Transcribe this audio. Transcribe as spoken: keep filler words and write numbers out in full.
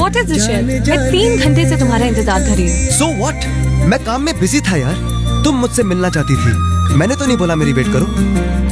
What is this shit? मैं तीन घंटे से तुम्हारा इंतजार कर रही हूँ। So what? मैं काम में बिजी था यार। तुम मुझसे मिलना चाहती थी, मैंने तो नहीं बोला मेरी वेट करो।